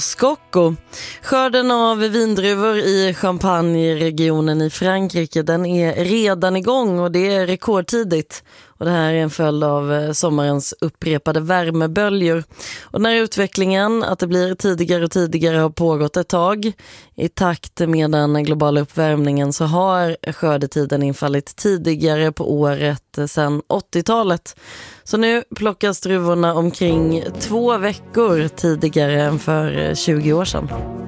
Scocco. Skörden av vindruvor i Champagne-regionen i Frankrike, den är redan igång och det är rekordtidigt. Och det här är en följd av sommarens upprepade värmeböljor. Och den här utvecklingen, att det blir tidigare och tidigare, har pågått ett tag. I takt med den globala uppvärmningen så har skördetiden infallit tidigare på året sedan 80-talet. Så nu plockas druvorna omkring 2 veckor tidigare än för 20 år sedan.